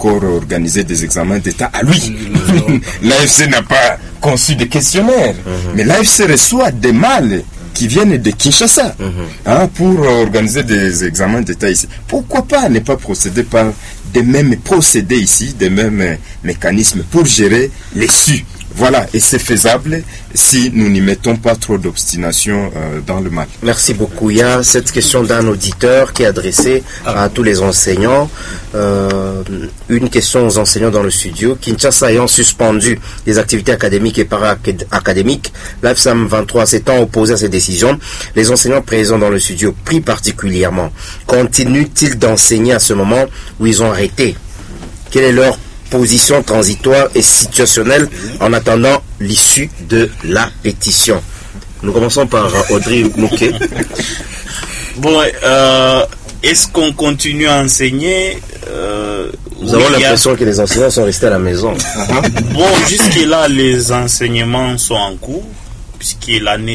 encore organiser des examens d'État à lui. L'AFC n'a pas conçu de questionnaire, mais l'AFC reçoit des mâles qui viennent de Kinshasa pour organiser des examens d'État ici. Pourquoi pas ne pas procéder par des mêmes procédés ici, des mêmes mécanismes pour gérer les SU. Voilà, et c'est faisable si nous n'y mettons pas trop d'obstination dans le mal. Merci beaucoup. Il y a cette question d'un auditeur qui est adressée à tous les enseignants. Une question aux enseignants dans le studio. Kinshasa ayant suspendu les activités académiques et para-académiques, l'AFSAM 23 s'étant opposé à ces décisions, les enseignants présents dans le studio, pris particulièrement, continuent-ils d'enseigner à ce moment où ils ont arrêté? Quelle est leur position transitoire et situationnelle en attendant l'issue de la pétition? Nous commençons par Audrey Mouquet. Bon, est-ce qu'on continue à enseigner? Nous avons l'impression que les enseignants sont restés à la maison. Bon, jusque-là, les enseignements sont en cours, puisque l'année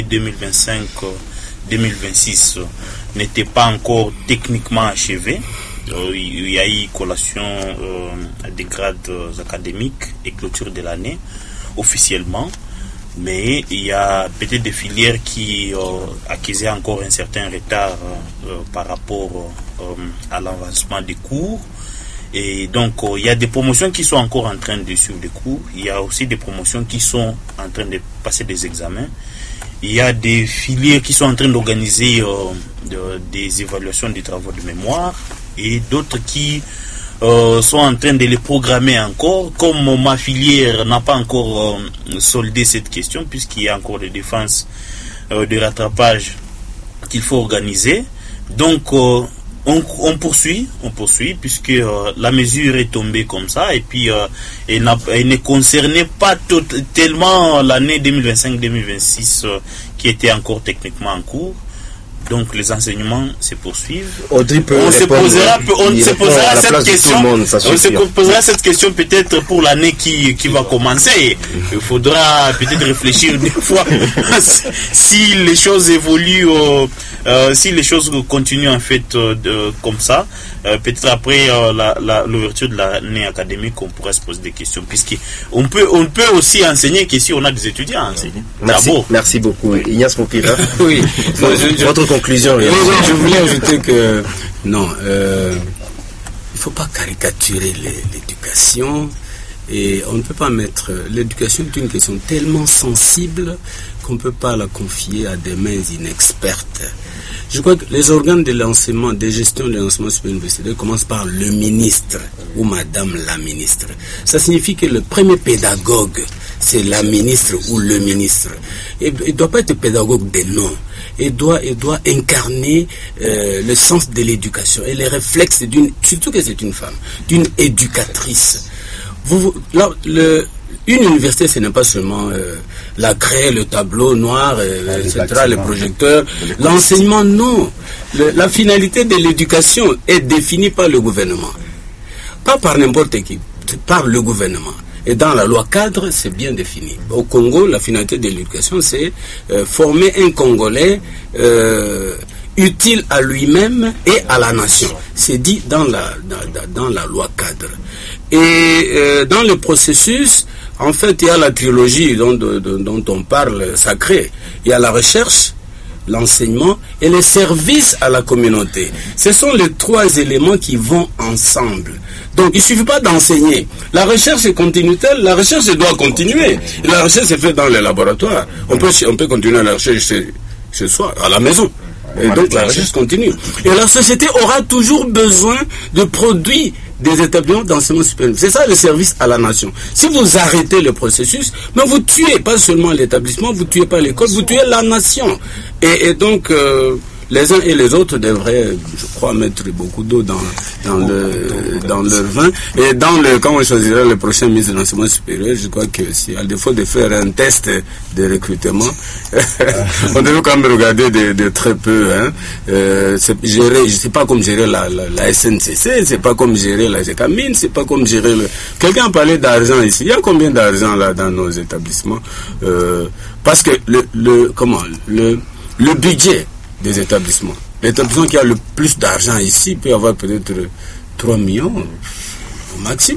2025-2026 n'était pas encore techniquement achevée. Il y a eu collation des grades académiques et clôture de l'année officiellement, mais il y a peut-être des filières qui acquisaient encore un certain retard par rapport à l'avancement des cours, et donc il y a des promotions qui sont encore en train de suivre les cours, il y a aussi des promotions qui sont en train de passer des examens, il y a des filières qui sont en train d'organiser des évaluations des travaux de mémoire, et d'autres qui sont en train de les programmer encore. Comme ma filière n'a pas encore soldé cette question, puisqu'il y a encore des défenses de rattrapage qu'il faut organiser. Donc on poursuit, puisque la mesure est tombée comme ça, et puis elle ne concernait pas tellement l'année 2025-2026 qui était encore techniquement en cours. Donc les enseignements se poursuivent. Audrey peut on se posera cette question peut-être pour l'année qui va commencer. Il faudra peut-être réfléchir des fois si les choses évoluent, si les choses continuent en fait comme ça. Peut-être après l'ouverture de l'année académique, on pourrait se poser des questions, puisqu'on peut aussi enseigner qu'ici on a des étudiants à enseigner. Merci beaucoup. Ignace Moukira. Oui. Votre conclusion. Je voulais ajouter que non, il ne faut pas caricaturer l'éducation, et on ne peut pas mettre l'éducation est une question tellement sensible qu'on ne peut pas la confier à des mains inexpertes. Je crois que les organes de l'enseignement, de gestion de l'enseignement supérieur universitaire commencent par le ministre ou madame la ministre. Ça signifie que le premier pédagogue, c'est la ministre ou le ministre. Il ne doit pas être pédagogue des noms. Il doit incarner le sens de l'éducation et les réflexes surtout que c'est une femme, d'une éducatrice. Une université, ce n'est pas seulement la craie, le tableau noir, etc., les projecteurs. L'enseignement, non. La finalité de l'éducation est définie par le gouvernement. Pas par n'importe qui, par le gouvernement. Et dans la loi cadre, c'est bien défini. Au Congo, la finalité de l'éducation, c'est former un Congolais utile à lui-même et à la nation. C'est dit dans la loi cadre. Et dans le processus, en fait, il y a la trilogie dont on parle sacrée. Il y a la recherche, l'enseignement et le service à la communauté. Ce sont les trois éléments qui vont ensemble. Donc, il ne suffit pas d'enseigner. La recherche est continue-t-elle? La recherche doit continuer. Et la recherche est faite dans les laboratoires. On peut continuer la recherche chez soi, à la maison. Et donc, la recherche continue. Et la société aura toujours besoin de produits des établissements d'enseignement supérieur. C'est ça le service à la nation. Si vous arrêtez le processus, mais vous tuez pas seulement l'établissement, vous tuez pas l'école, vous tuez la nation. Et donc, les uns et les autres devraient, je crois, mettre beaucoup d'eau dans leur vin. Et quand on choisira le prochain ministre de l'enseignement supérieur, je crois que si, à défaut de faire un test de recrutement, on devrait quand même regarder de très peu. C'est pas comme gérer la SNCC, c'est pas comme gérer la GECAMINE, c'est pas comme gérer Quelqu'un a parlé d'argent ici. Il y a combien d'argent là dans nos établissements? Parce que le budget des établissements. L'établissement qui a le plus d'argent ici peut avoir peut-être 3 millions au maximum.